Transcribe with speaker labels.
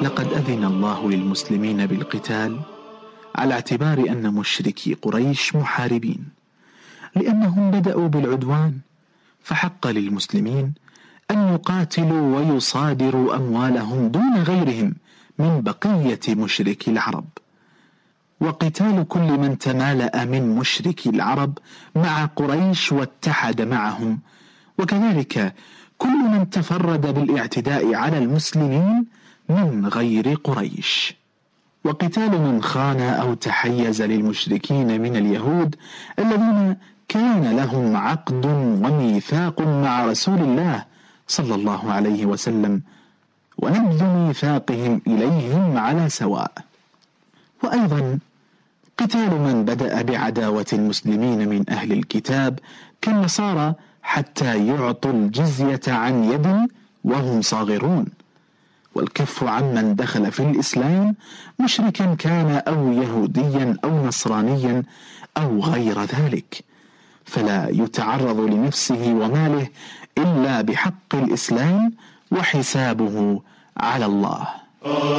Speaker 1: لقد أذن الله للمسلمين بالقتال على اعتبار أن مشركي قريش محاربين، لأنهم بدأوا بالعدوان، فحق للمسلمين أن يقاتلوا ويصادروا أموالهم دون غيرهم من بقية مشركي العرب. وقتال كل من تمالأ من مشركي العرب مع قريش واتحد معهم، وكذلك كل من تفرد بالاعتداء على المسلمين من غير قريش. وقتال من خان أو تحيز للمشركين من اليهود الذين كان لهم عقد وميثاق مع رسول الله صلى الله عليه وسلم، ونبذ ميثاقهم إليهم على سواء. وأيضا قتال من بدأ بعداوة المسلمين من أهل الكتاب كالنصارى حتى يعطوا الجزية عن يد وهم صاغرون، والكف عمن دخل في الإسلام مشركا كان أو يهوديا أو نصرانيا أو غير ذلك، فلا يتعرض لنفسه وماله إلا بحق الإسلام وحسابه على الله.